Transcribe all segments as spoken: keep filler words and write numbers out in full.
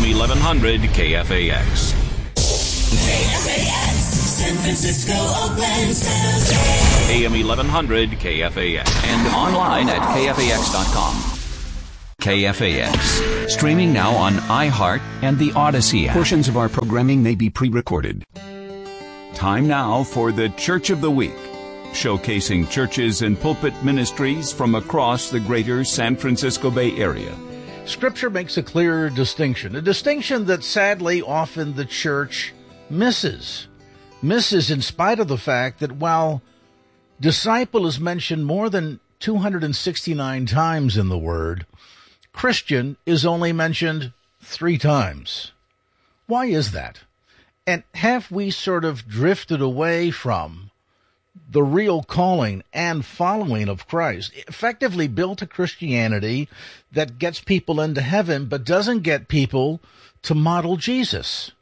M eleven hundred K F A X. K F A X, San Francisco, Oakland, San Jose. A M eleven hundred K F A X. And online at K F A X dot com. K F A X. Streaming now on iHeart and the Odyssey app. Portions of our programming may be pre-recorded. Time now for the Church of the Week, showcasing churches and pulpit ministries from across the greater San Francisco Bay Area. Scripture makes a clear distinction, a distinction that sadly often the church misses. Misses in spite of the fact that while disciple is mentioned more than two hundred sixty-nine times in the Word, Christian is only mentioned three times. Why is that? And have we sort of drifted away from the real calling and following of Christ, effectively built a Christianity that gets people into heaven but doesn't get people to model Jesus?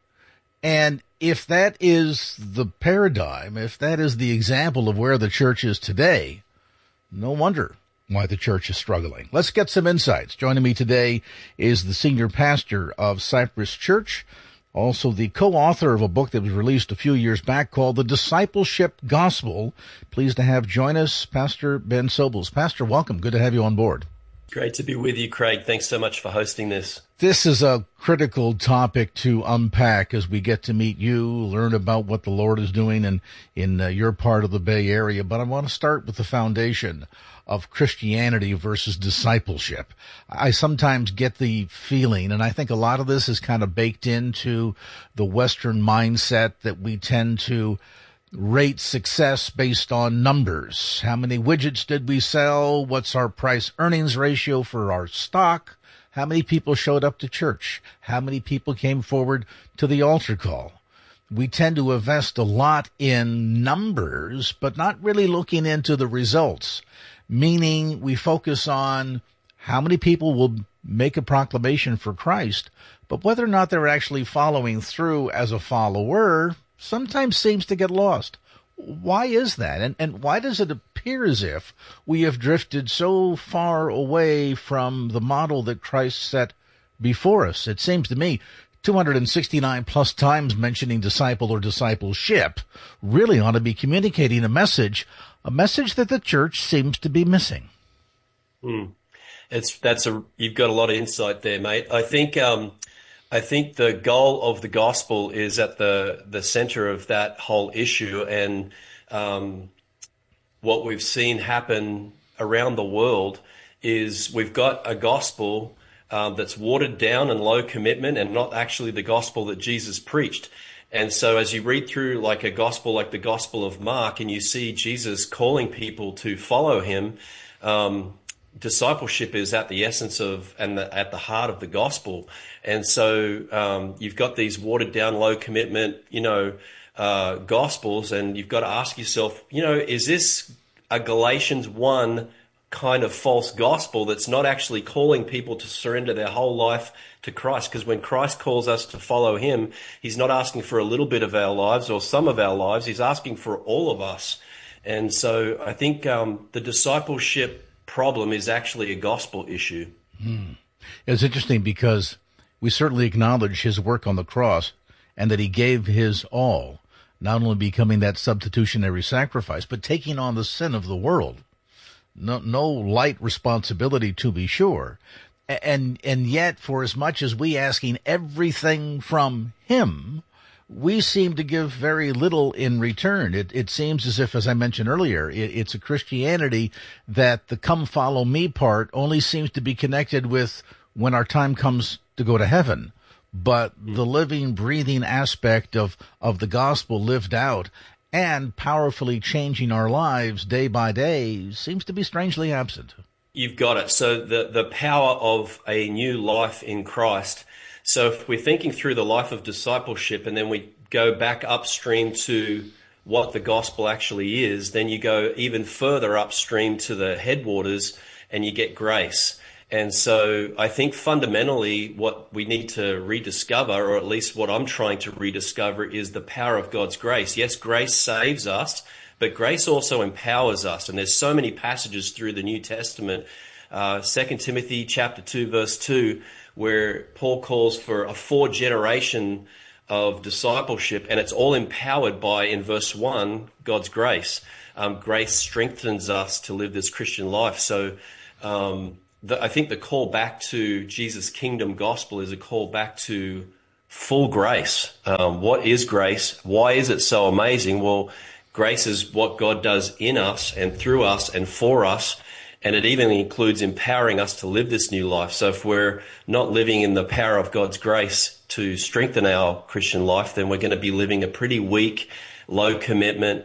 And if that is the paradigm, if that is the example of where the church is today, no wonder why the church is struggling. Let's get some insights. Joining me today is the senior pastor of Cypress Church, also the co-author of a book that was released a few years back called The Discipleship Gospel. Pleased to have join us Pastor Ben Sobels. Pastor, welcome. Good to have you on board. Great to be with you, Craig. Thanks so much for hosting this. This is a critical topic to unpack as we get to meet you, learn about what the Lord is doing in, in uh, your part of the Bay Area. But I want to start with the foundation of Christianity versus discipleship. I sometimes get the feeling, and I think a lot of this is kind of baked into the Western mindset, that we tend to rate success based on numbers. How many widgets did we sell? What's our price earnings ratio for our stock? How many people showed up to church? How many people came forward to the altar call? We tend to invest a lot in numbers, but not really looking into the results, meaning we focus on how many people will make a proclamation for Christ, but whether or not they're actually following through as a follower sometimes seems to get lost. Why is that? And, and why does it appear as if we have drifted so far away from the model that Christ set before us? It seems to me two hundred sixty-nine plus times mentioning disciple or discipleship really ought to be communicating a message, a message that the church seems to be missing. Hmm. It's, that's a, you've got a lot of insight there, mate. I think, um, I think the goal of the gospel is at the, the center of that whole issue. And um, what we've seen happen around the world is we've got a gospel um, that's watered down and low commitment and not actually the gospel that Jesus preached. And so as you read through like a gospel like the Gospel of Mark and you see Jesus calling people to follow him, um, discipleship is at the essence of and the, at the heart of the gospel. And so um, you've got these watered down, low commitment, you know, uh, gospels, and you've got to ask yourself, you know, is this a Galatians one kind of false gospel that's not actually calling people to surrender their whole life to Christ? Because when Christ calls us to follow him, he's not asking for a little bit of our lives or some of our lives. He's asking for all of us. And so I think um, the discipleship problem is actually a gospel issue. Hmm. It's interesting because we certainly acknowledge his work on the cross and that he gave his all, not only becoming that substitutionary sacrifice, but taking on the sin of the world. No, no light responsibility, to be sure. And, and yet, for as much as we asking everything from him, we seem to give very little in return. It, it seems as if, as I mentioned earlier, it, it's a Christianity that the come follow me part only seems to be connected with when our time comes to go to heaven. But the living, breathing aspect of, of the gospel lived out and powerfully changing our lives day by day seems to be strangely absent. You've got it. So the, the power of a new life in Christ. So if we're thinking through the life of discipleship and then we go back upstream to what the gospel actually is, then you go even further upstream to the headwaters and you get grace. And so I think fundamentally what we need to rediscover, or at least what I'm trying to rediscover, is the power of God's grace. Yes, grace saves us, but grace also empowers us. And there's so many passages through the New Testament uh, Second Timothy chapter two, verse two, where Paul calls for a four generation of discipleship, and it's all empowered by, in verse one, God's grace. Um, grace strengthens us to live this Christian life. So um, the, I think the call back to Jesus' kingdom gospel is a call back to full grace. Um, what is grace? Why is it so amazing? Well, grace is what God does in us and through us and for us. And it even includes empowering us to live this new life. So if we're not living in the power of God's grace to strengthen our Christian life, then we're going to be living a pretty weak, low commitment.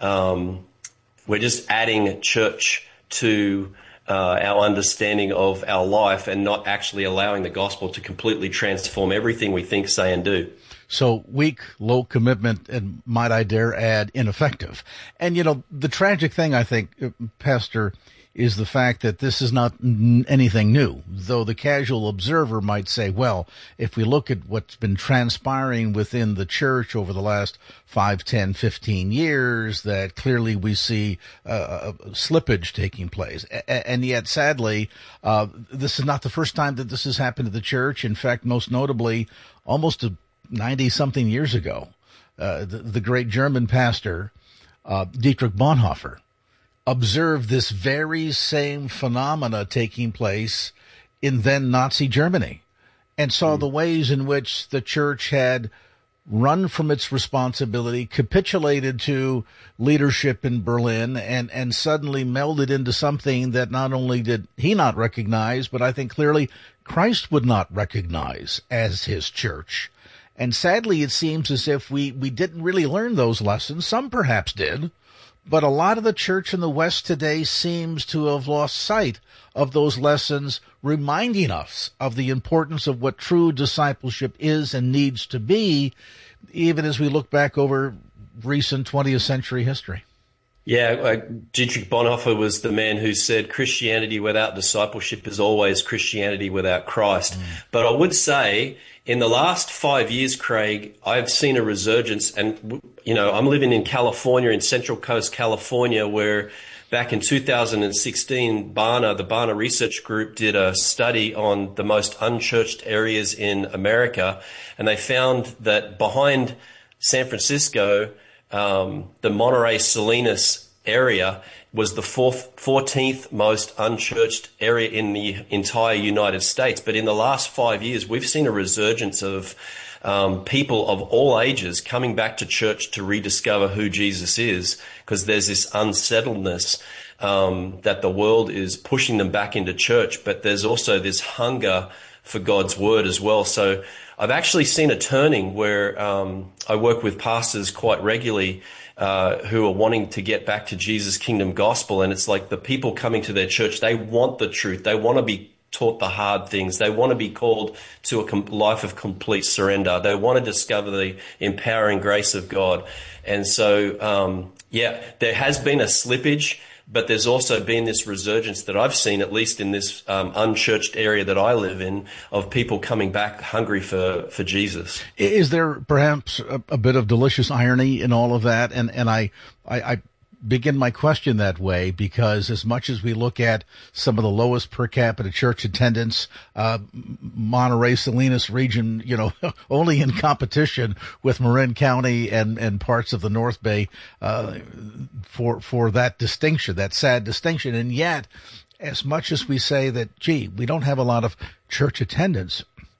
Um, we're just adding church to uh, our understanding of our life and not actually allowing the gospel to completely transform everything we think, say, and do. So weak, low commitment, and might I dare add, ineffective. And, you know, the tragic thing, I think, Pastor, is the fact that this is not n- anything new, though the casual observer might say, well, if we look at what's been transpiring within the church over the last five, ten, fifteen years, that clearly we see uh, a slippage taking place. A- and yet, sadly, uh, this is not the first time that this has happened to the church. In fact, most notably, almost ninety-something years ago, uh, the, the great German pastor, uh, Dietrich Bonhoeffer, observed this very same phenomena taking place in then Nazi Germany and saw mm. the ways in which the church had run from its responsibility, capitulated to leadership in Berlin, and, and suddenly melded into something that not only did he not recognize, but I think clearly Christ would not recognize as his church. And sadly, it seems as if we, we didn't really learn those lessons. Some perhaps did. But a lot of the church in the West today seems to have lost sight of those lessons, reminding us of the importance of what true discipleship is and needs to be, even as we look back over recent twentieth century history. Yeah, uh, Dietrich Bonhoeffer was the man who said Christianity without discipleship is always Christianity without Christ. Mm. But I would say in the last five years, Craig, I've seen a resurgence. And, you know, I'm living in California, in Central Coast, California, where back in two thousand sixteen, Barna, the Barna Research Group, did a study on the most unchurched areas in America. And they found that behind San Francisco, Um, the Monterey Salinas area was the fourth, fourteenth most unchurched area in the entire United States. But in the last five years, we've seen a resurgence of um, people of all ages coming back to church to rediscover who Jesus is, because there's this unsettledness um, that the world is pushing them back into church. But there's also this hunger for God's word as well. So I've actually seen a turning where um, I work with pastors quite regularly uh, who are wanting to get back to Jesus' kingdom gospel. And it's like the people coming to their church, they want the truth. They want to be taught the hard things. They want to be called to a com- life of complete surrender. They want to discover the empowering grace of God. And so, um, yeah, there has been a slippage, but there's also been this resurgence that I've seen, at least in this um, unchurched area that I live in, of people coming back hungry for, for Jesus. Is there perhaps a, a bit of delicious irony in all of that? And and I, I, I begin my question that way because as much as we look at some of the lowest per capita church attendance, uh, Monterey Salinas region, you know, only in competition with Marin County and, and parts of the North Bay, uh, for, for that distinction, that sad distinction. And yet, as much as we say that, gee, we don't have a lot of church attendance,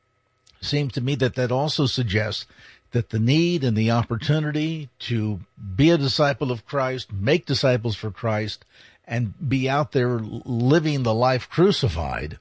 seems to me that that also suggests that the need and the opportunity to be a disciple of Christ, make disciples for Christ, and be out there living the life crucified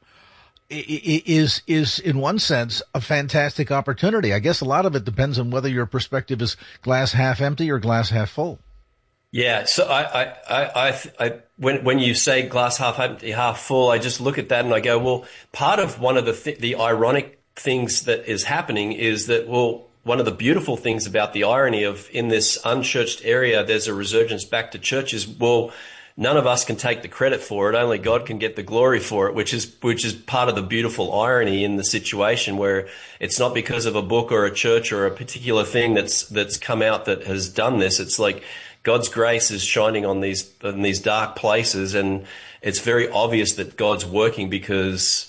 is, is in one sense, a fantastic opportunity. I guess a lot of it depends on whether your perspective is glass half empty or glass half full. Yeah, so I, I, I, I, I when when you say glass half empty, half full, I just look at that and I go, well, part of one of the th- the ironic things that is happening is that, well, one of the beautiful things about the irony of in this unchurched area, there's a resurgence back to churches. Well, none of us can take the credit for it. Only God can get the glory for it, which is which is part of the beautiful irony in the situation, where it's not because of a book or a church or a particular thing that's that's come out that has done this. It's like God's grace is shining on these on these dark places, and it's very obvious that God's working because,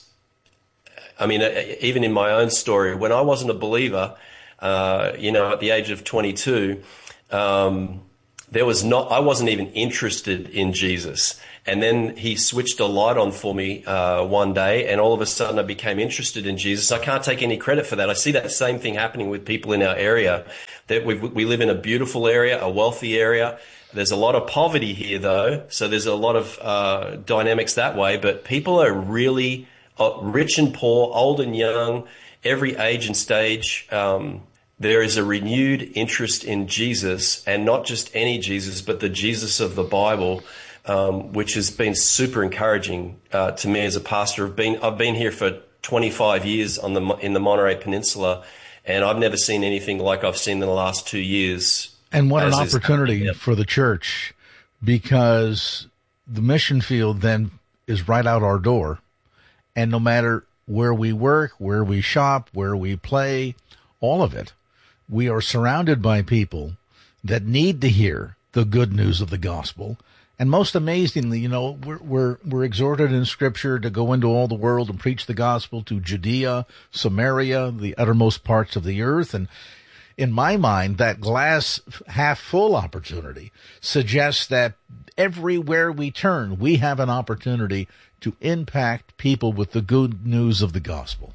I mean, even in my own story, when I wasn't a believer, uh, you know, at the age of twenty-two, um, there was not, I wasn't even interested in Jesus. And then he switched a light on for me uh, one day, and all of a sudden I became interested in Jesus. I can't take any credit for that. I see that same thing happening with people in our area. That we we live in a beautiful area, a wealthy area. There's a lot of poverty here, though, so there's a lot of uh, dynamics that way. But people are really uh, rich and poor, old and young, every age and stage. Um, there is a renewed interest in Jesus, and not just any Jesus, but the Jesus of the Bible. Um, which has been super encouraging uh, to me as a pastor. I've been I've been here for twenty-five years on the in the Monterey Peninsula, and I've never seen anything like I've seen in the last two years. And what an opportunity for the church, because the mission field then is right out our door, and no matter where we work, where we shop, where we play, all of it, we are surrounded by people that need to hear the good news of the gospel. And most amazingly, you know, we're, we're, we're exhorted in Scripture to go into all the world and preach the gospel to Judea, Samaria, the uttermost parts of the earth. And in my mind, that glass half full opportunity suggests that everywhere we turn, we have an opportunity to impact people with the good news of the gospel.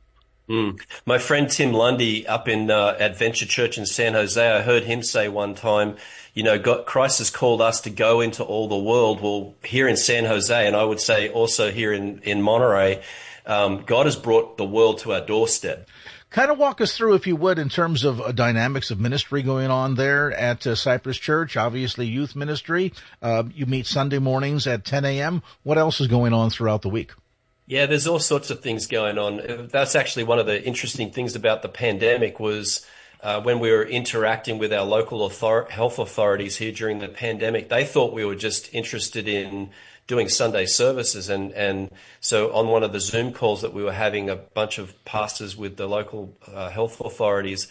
Mm. My friend Tim Lundy up in uh, Adventure Church in San Jose, I heard him say one time, you know, God, Christ has called us to go into all the world. Well, here in San Jose, and I would say also here in, in Monterey, um, God has brought the world to our doorstep. Kind of walk us through, if you would, in terms of uh, dynamics of ministry going on there at uh, Cypress Church, obviously youth ministry. Uh, you meet Sunday mornings at ten a.m. What else is going on throughout the week? Yeah, there's all sorts of things going on. That's actually one of the interesting things about the pandemic was uh, when we were interacting with our local author- health authorities here during the pandemic, they thought we were just interested in doing Sunday services. And, and so on one of the Zoom calls that we were having, a bunch of pastors with the local uh, health authorities,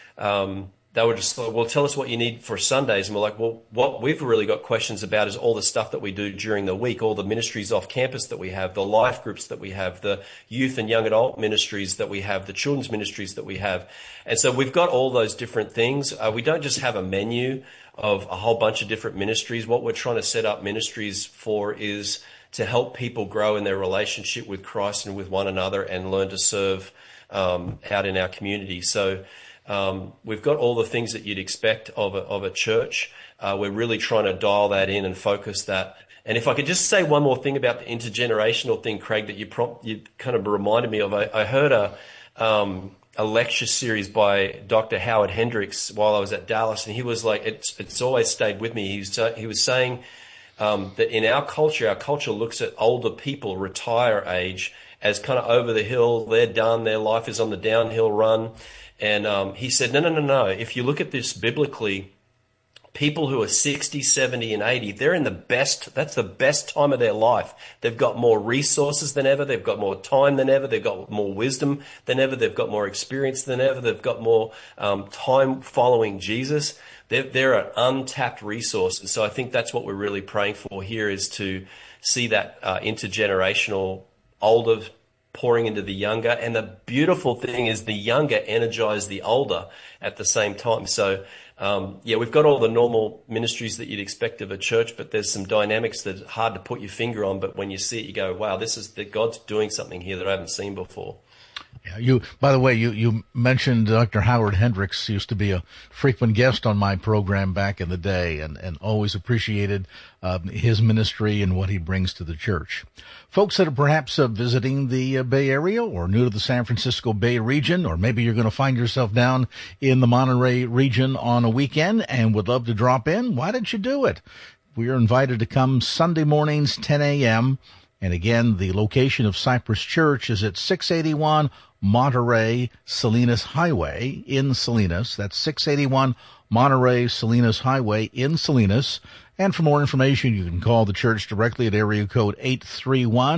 um, they were just like, well, tell us what you need for Sundays. And we're like, well, what we've really got questions about is all the stuff that we do during the week, all the ministries off campus that we have, the life groups that we have, the youth and young adult ministries that we have, the children's ministries that we have. And so we've got all those different things. Uh, we don't just have a menu of a whole bunch of different ministries. What we're trying to set up ministries for is to help people grow in their relationship with Christ and with one another and learn to serve um, out in our community. So Um, we've got all the things that you'd expect of a, of a church. Uh, we're really trying to dial that in and focus that. And if I could just say one more thing about the intergenerational thing, Craig, that you prompt, you kind of reminded me of. I, I heard a um, a lecture series by Doctor Howard Hendricks while I was at Dallas, and he was like, it's it's always stayed with me. He was he was saying um, that in our culture, our culture looks at older people, retire age, as kind of over the hill. They're done. Their life is on the downhill run. And um, he said, no, no, no, no. If you look at this biblically, people who are sixty, seventy, and eighty, they're in the best, that's the best time of their life. They've got more resources than ever. They've got more time than ever. They've got more wisdom than ever. They've got more experience than ever. They've got more um, time following Jesus. They're, they're an untapped resource. And so I think that's what we're really praying for here, is to see that uh, intergenerational older pouring into the younger. And the beautiful thing is the younger energize the older at the same time. So, um, yeah, we've got all the normal ministries that you'd expect of a church, but there's some dynamics that are hard to put your finger on. But when you see it, you go, wow, this is that God's doing something here that I haven't seen before. Yeah, you, by the way, you, you mentioned Doctor Howard Hendricks used to be a frequent guest on my program back in the day, and, and always appreciated um, his ministry and what he brings to the church. Folks that are perhaps uh, visiting the uh, Bay Area or new to the San Francisco Bay region, or maybe you're going to find yourself down in the Monterey region on a weekend and would love to drop in, why don't you do it? We are invited to come Sunday mornings, ten a.m., and again, the location of Cypress Church is at six eighty-one Monterey Salinas Highway in Salinas. That's six eighty-one Monterey Salinas Highway in Salinas. And for more information, you can call the church directly at area code eight three one,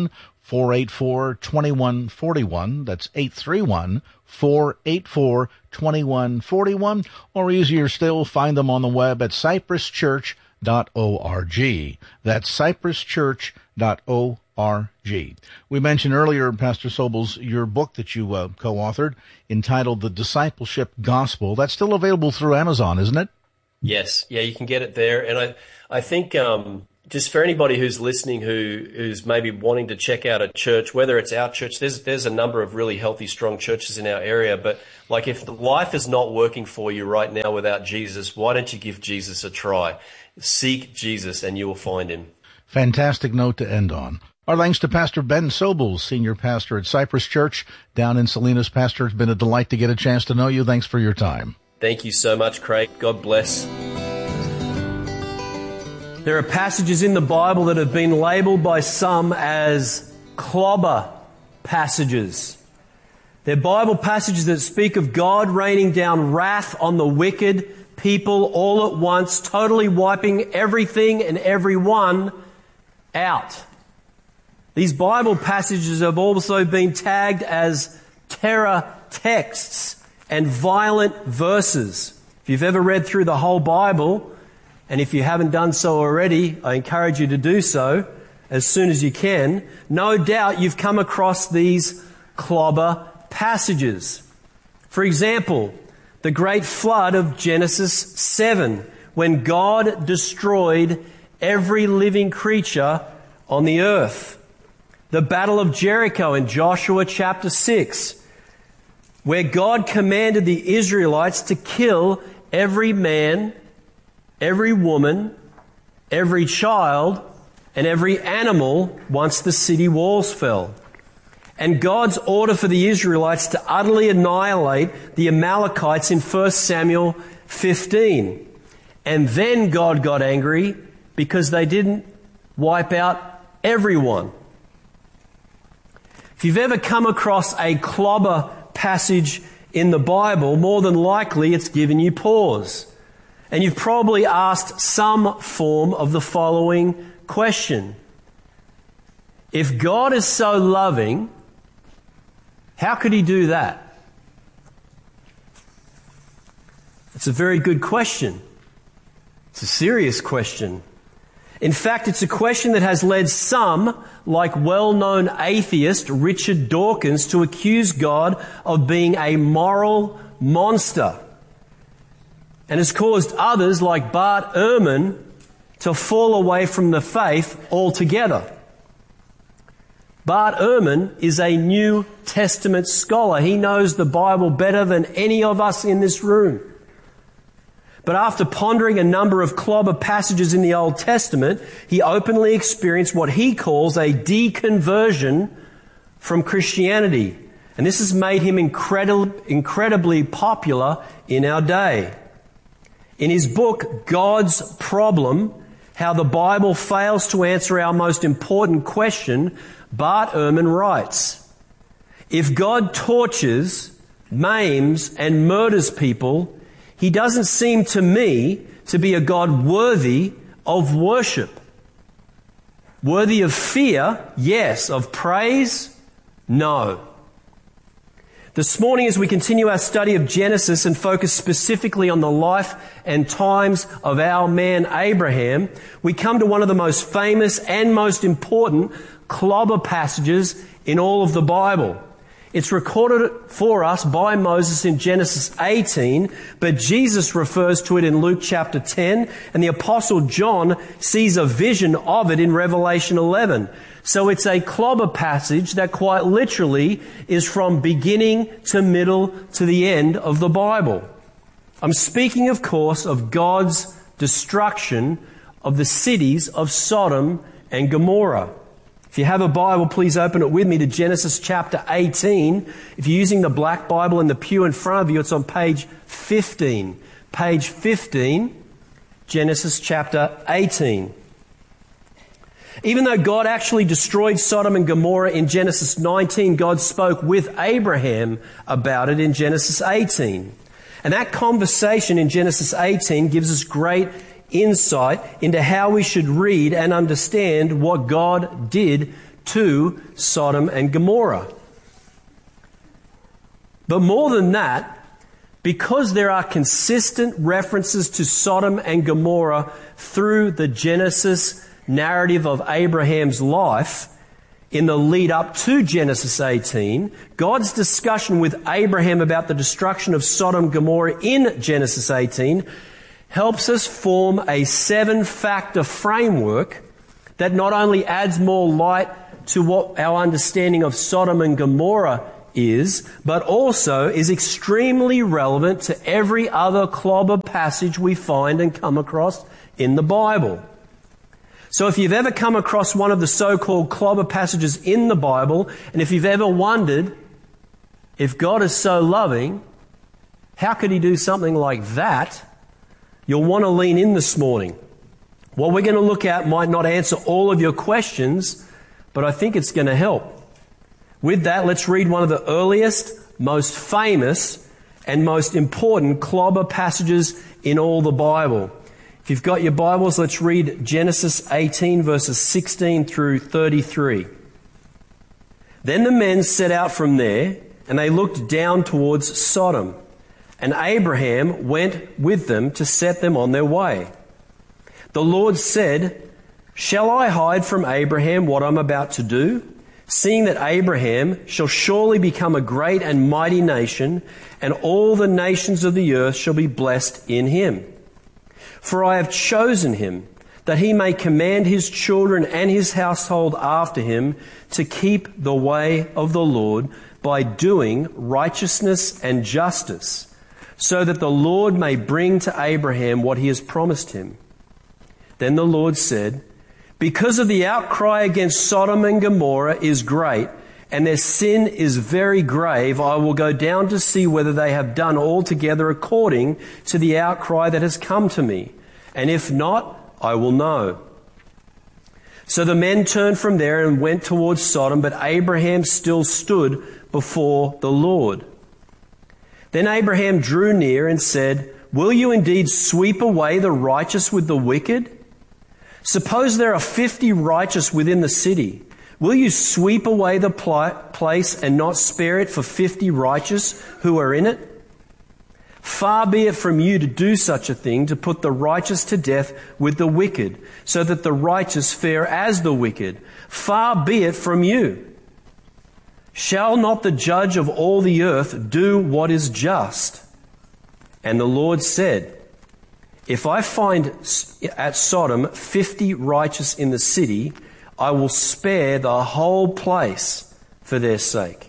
four eight four, two one four one. That's eight three one, four eight four, two one four one. Or easier still, find them on the web at cypress church dot org. That's cypress church dot org. We mentioned earlier, Pastor Sobels, your book that you uh, co-authored entitled The Discipleship Gospel. That's still available through Amazon, isn't it? Yes. Yeah, you can get it there. And I, I think um, just for anybody who's listening who who's maybe wanting to check out a church, whether it's our church, there's there's a number of really healthy, strong churches in our area. But like if life is not working for you right now without Jesus, why don't you give Jesus a try? Seek Jesus and you will find him. Fantastic note to end on. Our thanks to Pastor Ben Sobels, Senior Pastor at Cypress Church down in Salinas. Pastor, it's been a delight to get a chance to know you. Thanks for your time. Thank you so much, Craig. God bless. There are passages in the Bible that have been labeled by some as clobber passages. They're Bible passages that speak of God raining down wrath on the wicked people all at once, totally wiping everything and everyone out. These Bible passages have also been tagged as terror texts and violent verses. If you've ever read through the whole Bible, and if you haven't done so already, I encourage you to do so as soon as you can. No doubt you've come across these clobber passages. For example, the great flood of Genesis seven, when God destroyed every living creature on the earth. The Battle of Jericho in Joshua chapter six, where God commanded the Israelites to kill every man, every woman, every child, and every animal once the city walls fell. And God's order for the Israelites to utterly annihilate the Amalekites in First Samuel fifteen. And then God got angry because they didn't wipe out everyone. If you've ever come across a clobber passage in the Bible, more than likely it's given you pause. And you've probably asked some form of the following question. If God is so loving, how could he do that? It's a very good question. It's a serious question. In fact, it's a question that has led some, like well-known atheist Richard Dawkins, to accuse God of being a moral monster, and has caused others, like Bart Ehrman, to fall away from the faith altogether. Bart Ehrman is a New Testament scholar. He knows the Bible better than any of us in this room. But after pondering a number of clobber passages in the Old Testament, he openly experienced what he calls a deconversion from Christianity. And this has made him incredib- incredibly popular in our day. In his book, God's Problem, How the Bible Fails to Answer Our Most Important Question, Bart Ehrman writes, if God tortures, maims, and murders people, he doesn't seem to me to be a God worthy of worship. Worthy of fear, yes. Of praise, no. This morning, as we continue our study of Genesis and focus specifically on the life and times of our man Abraham, we come to one of the most famous and most important clobber passages in all of the Bible. It's recorded for us by Moses in Genesis eighteen, but Jesus refers to it in Luke chapter ten, and the Apostle John sees a vision of it in Revelation eleven. So it's a clobber passage that quite literally is from beginning to middle to the end of the Bible. I'm speaking, of course, of God's destruction of the cities of Sodom and Gomorrah. If you have a Bible, please open it with me to Genesis chapter eighteen. If you're using the black Bible in the pew in front of you, it's on page fifteen. Page fifteen, Genesis chapter eighteen. Even though God actually destroyed Sodom and Gomorrah in Genesis nineteen, God spoke with Abraham about it in Genesis eighteen. And that conversation in Genesis eighteen gives us great insight into how we should read and understand what God did to Sodom and Gomorrah. But more than that, because there are consistent references to Sodom and Gomorrah through the Genesis narrative of Abraham's life, in the lead up to Genesis eighteen, God's discussion with Abraham about the destruction of Sodom and Gomorrah in Genesis eighteen helps us form a seven-factor framework that not only adds more light to what our understanding of Sodom and Gomorrah is, but also is extremely relevant to every other clobber passage we find and come across in the Bible. So if you've ever come across one of the so-called clobber passages in the Bible, and if you've ever wondered, if God is so loving, how could he do something like that? You'll want to lean in this morning. What we're going to look at might not answer all of your questions, but I think it's going to help. With that, let's read one of the earliest, most famous, and most important clobber passages in all the Bible. If you've got your Bibles, let's read Genesis eighteen, verses sixteen through thirty-three. Then the men set out from there, and they looked down towards Sodom. And Abraham went with them to set them on their way. The Lord said, "Shall I hide from Abraham what I'm about to do? Seeing that Abraham shall surely become a great and mighty nation, and all the nations of the earth shall be blessed in him. For I have chosen him, that he may command his children and his household after him to keep the way of the Lord by doing righteousness and justice, so that the Lord may bring to Abraham what he has promised him." Then the Lord said, "Because of the outcry against Sodom and Gomorrah is great, and their sin is very grave, I will go down to see whether they have done altogether according to the outcry that has come to me. And if not, I will know." So the men turned from there and went towards Sodom, but Abraham still stood before the Lord. Then Abraham drew near and said, "Will you indeed sweep away the righteous with the wicked? Suppose there are fifty righteous within the city. Will you sweep away the pl- place and not spare it for fifty righteous who are in it? Far be it from you to do such a thing, to put the righteous to death with the wicked, so that the righteous fare as the wicked. Far be it from you. Shall not the judge of all the earth do what is just?" And the Lord said, "If I find at Sodom fifty righteous in the city, I will spare the whole place for their sake."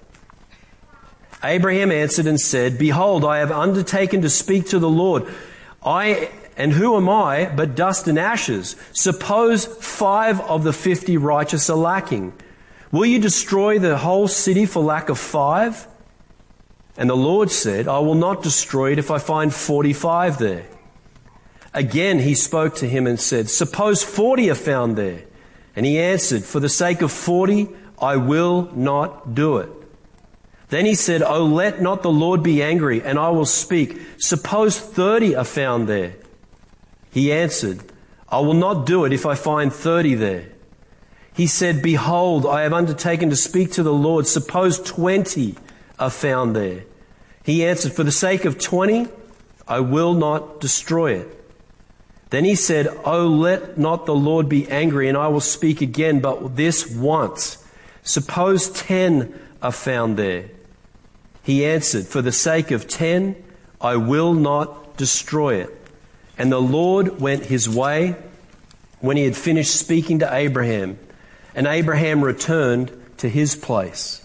Abraham answered and said, "Behold, I have undertaken to speak to the Lord. I, and who am I but dust and ashes? Suppose five of the fifty righteous are lacking. Will you destroy the whole city for lack of five?" And the Lord said, "I will not destroy it if I find forty-five there." Again he spoke to him and said, "Suppose forty are found there." And he answered, "For the sake of forty, I will not do it." Then he said, "Oh, let not the Lord be angry, and I will speak. Suppose thirty are found there." He answered, "I will not do it if I find thirty there." He said, "Behold, I have undertaken to speak to the Lord. Suppose twenty are found there." He answered, "For the sake of twenty, I will not destroy it." Then he said, "Oh, let not the Lord be angry, and I will speak again, but this once. Suppose ten are found there." He answered, "For the sake of ten, I will not destroy it." And the Lord went his way when he had finished speaking to Abraham, and Abraham returned to his place.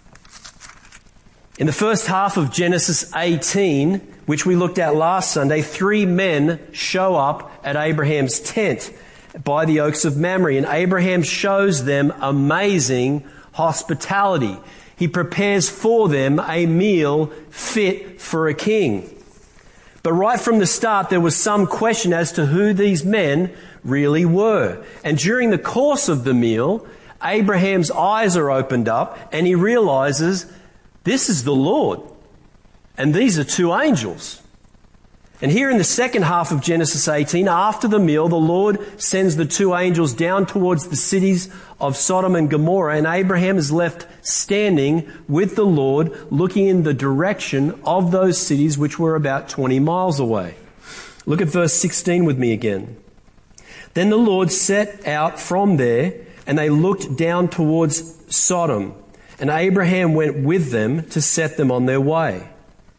In the first half of Genesis eighteen, which we looked at last Sunday, three men show up at Abraham's tent by the oaks of Mamre, and Abraham shows them amazing hospitality. He prepares for them a meal fit for a king. But right from the start, there was some question as to who these men really were. And during the course of the meal, Abraham's eyes are opened up and he realizes this is the Lord. And these are two angels. And here in the second half of Genesis eighteen, after the meal, the Lord sends the two angels down towards the cities of Sodom and Gomorrah, and Abraham is left standing with the Lord, looking in the direction of those cities, which were about twenty miles away. Look at verse sixteen with me again. Then the Lord set out from there, and they looked down towards Sodom, and Abraham went with them to set them on their way.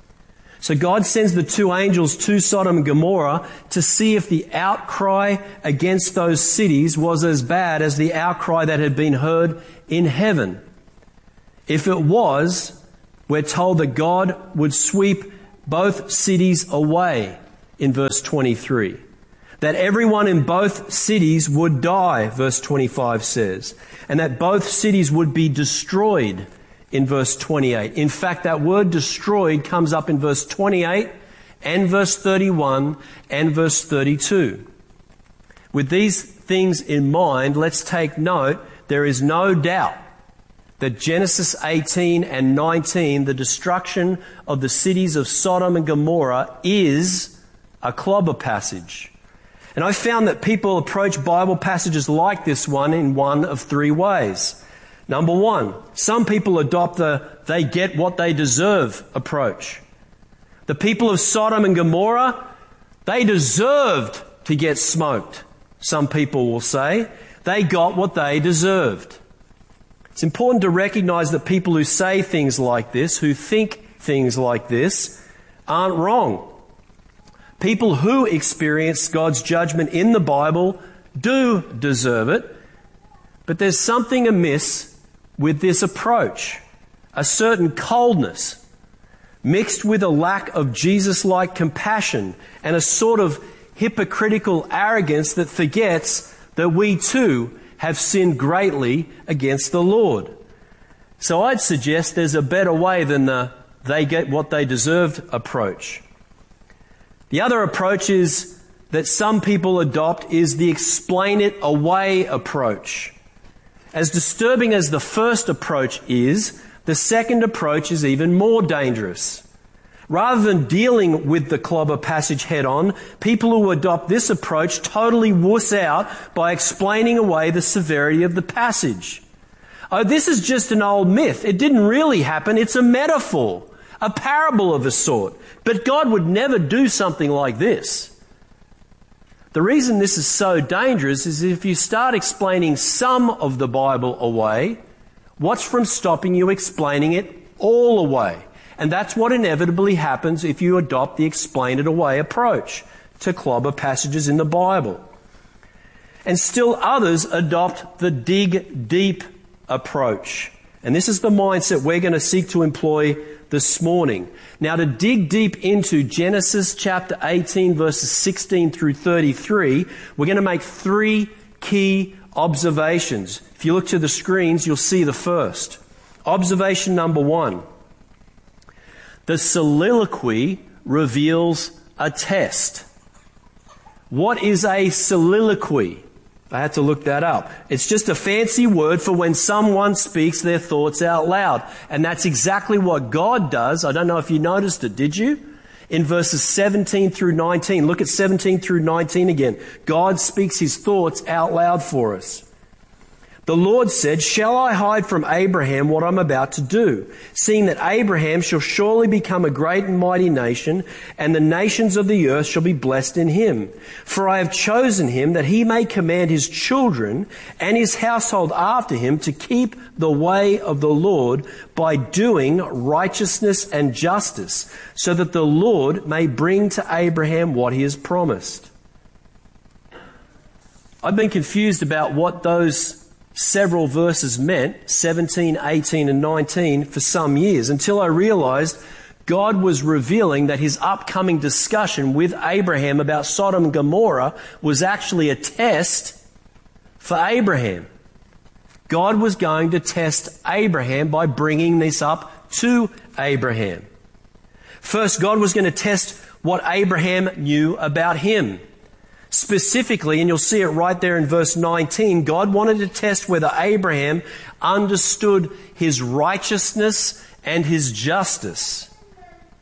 So God sends the two angels to Sodom and Gomorrah to see if the outcry against those cities was as bad as the outcry that had been heard in heaven. If it was, we're told that God would sweep both cities away in verse twenty-three. That everyone in both cities would die, verse twenty-five says, and that both cities would be destroyed in verse twenty-eight. In fact, that word destroyed comes up in verse twenty-eight and verse thirty-one and verse thirty-two. With these things in mind, let's take note, there is no doubt that Genesis eighteen and nineteen, the destruction of the cities of Sodom and Gomorrah, is a clobber passage. And I found that people approach Bible passages like this one in one of three ways. Number one, some people adopt the they get what they deserve approach. The people of Sodom and Gomorrah, they deserved to get smoked, some people will say. They got what they deserved. It's important to recognize that people who say things like this, who think things like this, aren't wrong. People who experience God's judgment in the Bible do deserve it, but there's something amiss with this approach, a certain coldness mixed with a lack of Jesus-like compassion and a sort of hypocritical arrogance that forgets that we too have sinned greatly against the Lord. So I'd suggest there's a better way than the they get what they deserved approach. The other approach is that some people adopt is the explain it away approach. As disturbing as the first approach is, the second approach is even more dangerous. Rather than dealing with the clobber passage head on, people who adopt this approach totally wuss out by explaining away the severity of the passage. Oh, this is just an old myth. It didn't really happen. It's a metaphor, a parable of a sort. But God would never do something like this. The reason this is so dangerous is if you start explaining some of the Bible away, what's from stopping you explaining it all away? And that's what inevitably happens if you adopt the explain it away approach to clobber passages in the Bible. And still others adopt the dig deep approach. And this is the mindset we're going to seek to employ this morning. Now, to dig deep into Genesis chapter eighteen, verses sixteen through thirty-three, we're going to make three key observations. If you look to the screens, you'll see the first. Observation number one. The soliloquy reveals a test. What is a soliloquy? I had to look that up. It's just a fancy word for when someone speaks their thoughts out loud. And that's exactly what God does. I don't know if you noticed it, did you? In verses seventeen through nineteen. Look at seventeen through nineteen again. God speaks his thoughts out loud for us. The Lord said, "Shall I hide from Abraham what I'm about to do, seeing that Abraham shall surely become a great and mighty nation, and the nations of the earth shall be blessed in him? For I have chosen him that he may command his children and his household after him to keep the way of the Lord by doing righteousness and justice, so that the Lord may bring to Abraham what he has promised." I've been confused about what those several verses meant, seventeen, eighteen and nineteen, for some years, until I realized God was revealing that his upcoming discussion with Abraham about Sodom and Gomorrah was actually a test for Abraham. God was going to test Abraham by bringing this up to Abraham. First, God was going to test what Abraham knew about him. Specifically, and you'll see it right there in verse nineteen, God wanted to test whether Abraham understood his righteousness and his justice.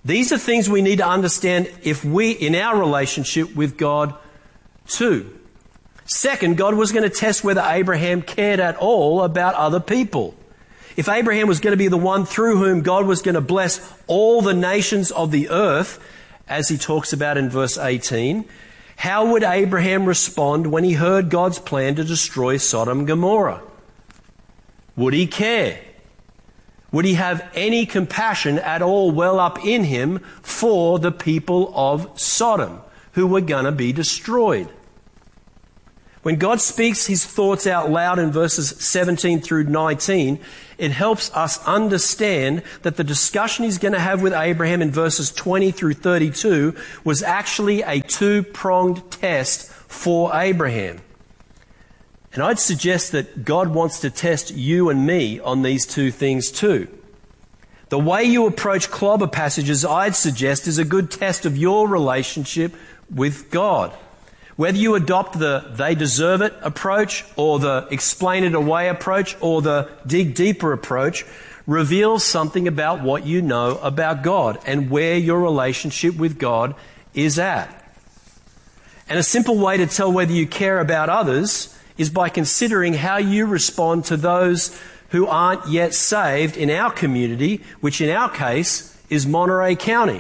These are things we need to understand if we, in our relationship with God too. Second, God was going to test whether Abraham cared at all about other people. If Abraham was going to be the one through whom God was going to bless all the nations of the earth, as he talks about in verse eighteen, how would Abraham respond when he heard God's plan to destroy Sodom and Gomorrah? Would he care? Would he have any compassion at all well up in him for the people of Sodom who were going to be destroyed? When God speaks his thoughts out loud in verses seventeen through nineteen, it helps us understand that the discussion he's going to have with Abraham in verses twenty through thirty-two was actually a two-pronged test for Abraham. And I'd suggest that God wants to test you and me on these two things too. The way you approach clobber passages, I'd suggest, is a good test of your relationship with God. Whether you adopt the they deserve it approach or the explain it away approach or the dig deeper approach reveals something about what you know about God and where your relationship with God is at. And a simple way to tell whether you care about others is by considering how you respond to those who aren't yet saved in our community, which in our case is Monterey County.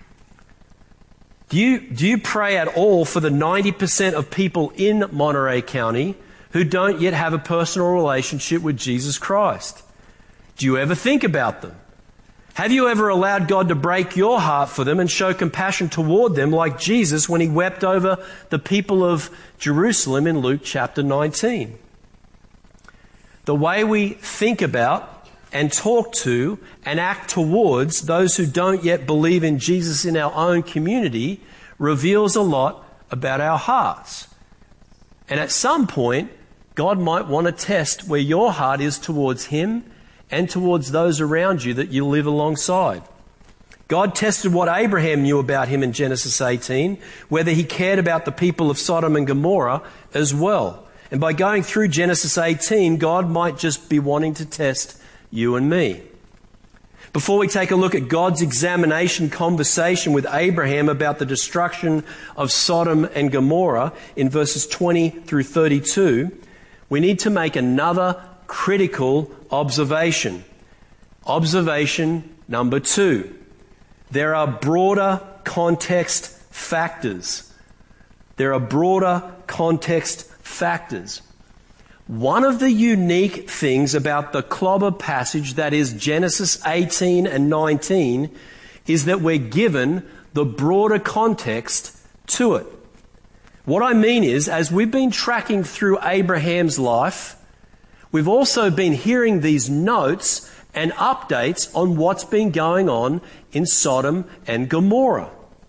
Do you, do you pray at all for the ninety percent of people in Monterey County who don't yet have a personal relationship with Jesus Christ? Do you ever think about them? Have you ever allowed God to break your heart for them and show compassion toward them like Jesus when he wept over the people of Jerusalem in Luke chapter nineteen? The way we think about and talk to and act towards those who don't yet believe in Jesus in our own community reveals a lot about our hearts. And at some point, God might want to test where your heart is towards him and towards those around you that you live alongside. God tested what Abraham knew about him in Genesis eighteen, whether he cared about the people of Sodom and Gomorrah as well. And by going through Genesis eighteen, God might just be wanting to test you and me. Before we take a look at God's examination conversation with Abraham about the destruction of Sodom and Gomorrah in verses twenty through thirty-two, we need to make another critical observation. Observation number two. There are broader context factors. There are broader context factors. One of the unique things about the clobber passage that is Genesis eighteen and nineteen is that we're given the broader context to it. What I mean is, as we've been tracking through Abraham's life, we've also been hearing these notes and updates on what's been going on in Sodom and Gomorrah.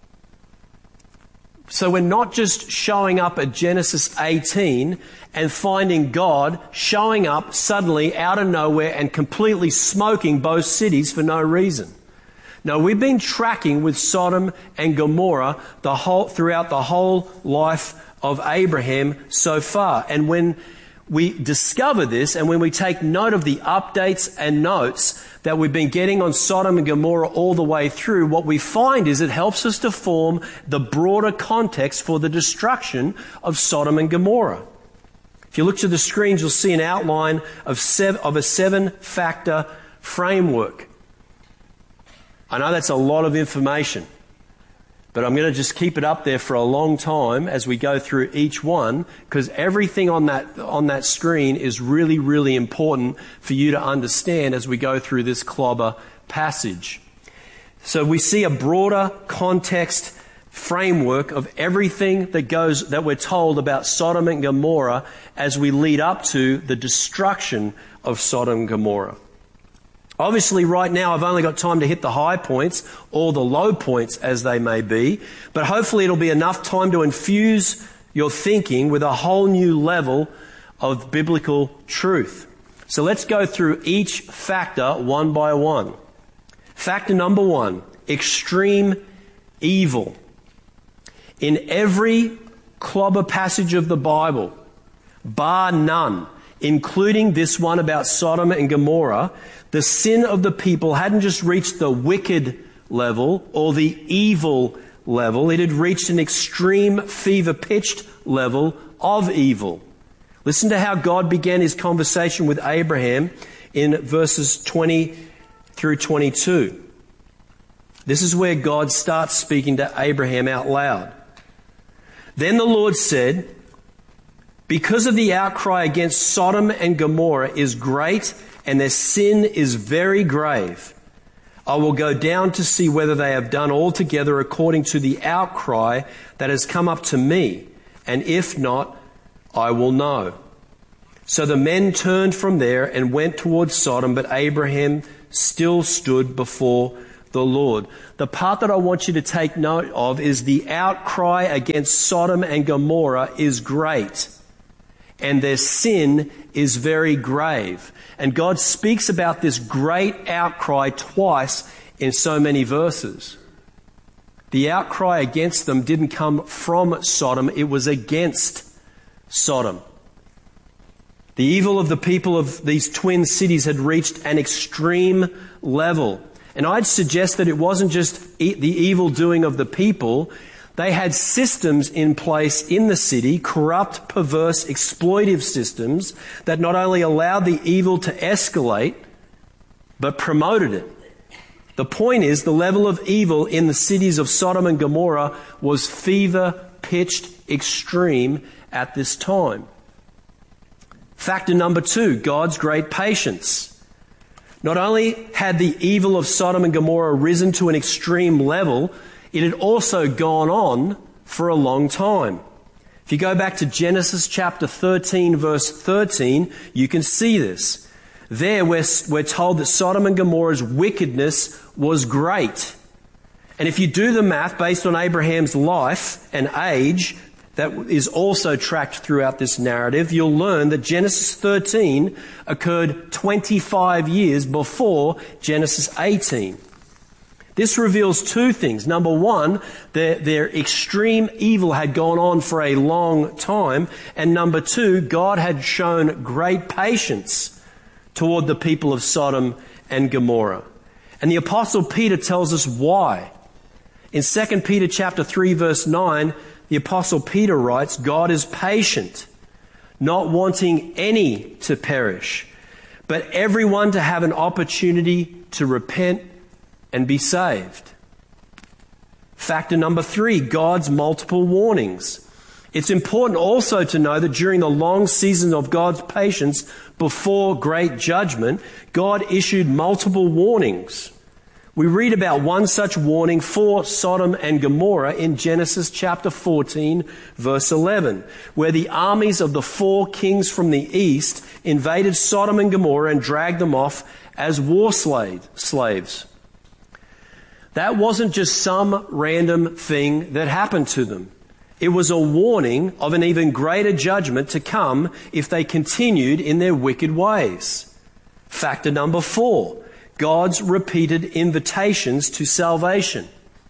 So we're not just showing up at Genesis eighteen and finding God showing up suddenly out of nowhere and completely smoking both cities for no reason. No, we've been tracking with Sodom and Gomorrah the whole, throughout the whole life of Abraham so far. And when we discover this and when we take note of the updates and notes that we've been getting on Sodom and Gomorrah all the way through, what we find is it helps us to form the broader context for the destruction of Sodom and Gomorrah. If you look to the screens, you'll see an outline of, seven, of a seven-factor framework. I know that's a lot of information, but I'm going to just keep it up there for a long time as we go through each one, because everything on that on that screen is really, really important for you to understand as we go through this clobber passage. So we see a broader context framework of everything that goes that we're told about Sodom and Gomorrah as we lead up to the destruction of Sodom and Gomorrah. Obviously, right now, I've only got time to hit the high points or the low points as they may be, but hopefully it'll be enough time to infuse your thinking with a whole new level of biblical truth. So let's go through each factor one by one. Factor number one, extreme evil. In every clobber passage of the Bible, bar none, including this one about Sodom and Gomorrah, the sin of the people hadn't just reached the wicked level or the evil level. It had reached an extreme fever-pitched level of evil. Listen to how God began his conversation with Abraham in verses twenty through twenty-two. This is where God starts speaking to Abraham out loud. Then the Lord said, because of the outcry against Sodom and Gomorrah is great and their sin is very grave, I will go down to see whether they have done altogether according to the outcry that has come up to me, and if not, I will know. So the men turned from there and went towards Sodom, but Abraham still stood before the Lord. The part that I want you to take note of is the outcry against Sodom and Gomorrah is great, and their sin is very grave. And God speaks about this great outcry twice in so many verses. The outcry against them didn't come from Sodom, it was against Sodom. The evil of the people of these twin cities had reached an extreme level. And I'd suggest that it wasn't just the evil doing of the people. They had systems in place in the city, corrupt, perverse, exploitive systems that not only allowed the evil to escalate, but promoted it. The point is, the level of evil in the cities of Sodom and Gomorrah was fever-pitched extreme at this time. Factor number two, God's great patience. Not only had the evil of Sodom and Gomorrah risen to an extreme level, it had also gone on for a long time. If you go back to Genesis chapter thirteen, verse thirteen, you can see this. There we're, we're told that Sodom and Gomorrah's wickedness was great. And if you do the math based on Abraham's life and age, that is also tracked throughout this narrative, you'll learn that Genesis thirteen occurred twenty-five years before Genesis eighteen. This reveals two things. Number one, their, their extreme evil had gone on for a long time. And number two, God had shown great patience toward the people of Sodom and Gomorrah. And the Apostle Peter tells us why. In Second Peter chapter three, verse nine, the Apostle Peter writes, God is patient, not wanting any to perish, but everyone to have an opportunity to repent and be saved. Factor number three, God's multiple warnings. It's important also to know that during the long season of God's patience before great judgment, God issued multiple warnings. We read about one such warning for Sodom and Gomorrah in Genesis chapter fourteen, verse eleven, where the armies of the four kings from the east invaded Sodom and Gomorrah and dragged them off as war slave, slaves. That wasn't just some random thing that happened to them. It was a warning of an even greater judgment to come if they continued in their wicked ways. Factor number four, God's repeated invitations to salvation.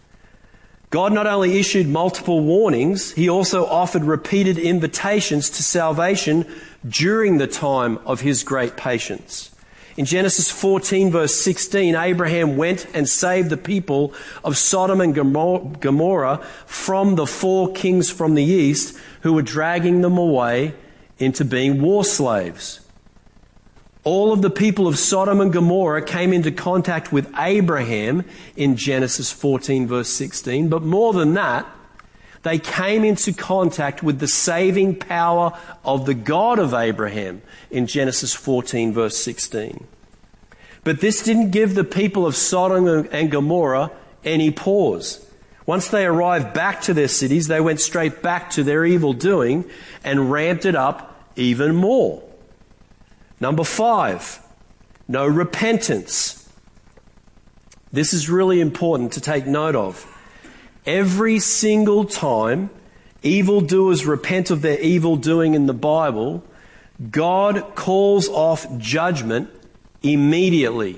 God not only issued multiple warnings, he also offered repeated invitations to salvation during the time of his great patience. In Genesis fourteen, verse sixteen, Abraham went and saved the people of Sodom and Gomorrah from the four kings from the east who were dragging them away into being war slaves. All of the people of Sodom and Gomorrah came into contact with Abraham in Genesis fourteen, verse sixteen. But more than that, they came into contact with the saving power of the God of Abraham in Genesis fourteen, verse sixteen. But this didn't give the people of Sodom and Gomorrah any pause. Once they arrived back to their cities, they went straight back to their evil doing and ramped it up even more. Number five, no repentance. This is really important to take note of. Every single time evildoers repent of their evil doing in the Bible, God calls off judgment immediately.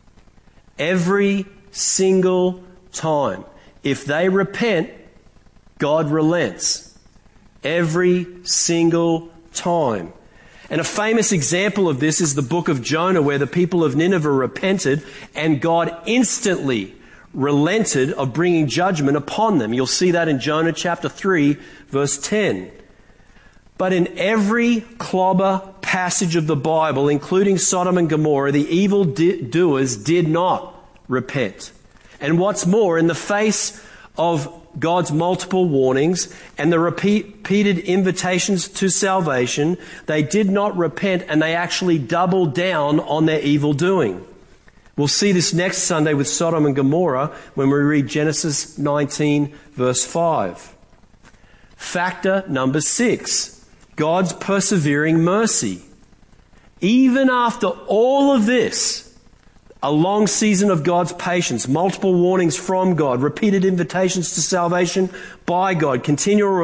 Every single time. If they repent, God relents. Every single time. And a famous example of this is the book of Jonah, where the people of Nineveh repented and God instantly relented of bringing judgment upon them. You'll see that in Jonah chapter three, verse ten. But in every clobber passage of the Bible, including Sodom and Gomorrah, the evil doers did not repent. And what's more, in the face of God's multiple warnings and the repeated invitations to salvation, they did not repent, and they actually doubled down on their evil doing. We'll see this next Sunday with Sodom and Gomorrah when we read Genesis nineteen, verse five. Factor number six, God's persevering mercy. Even after all of this, a long season of God's patience, multiple warnings from God, repeated invitations to salvation by God, continual